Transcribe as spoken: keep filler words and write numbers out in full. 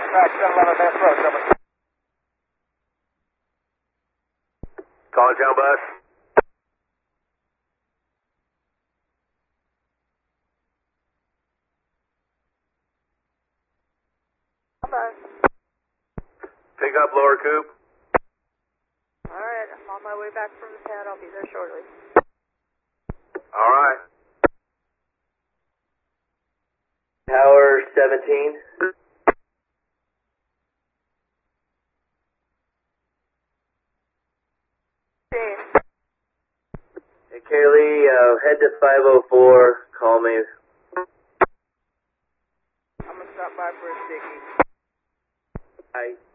contact ten eleven Bass Road, over. College Town bus. Bus. Pick up Lower Coop. Alright, I'm on my way back from the pad. I'll be there shortly. All right. Tower seventeen. Hey, Kaylee, uh, head to five oh four. Call me. I'm gonna stop by for a sticky. Bye.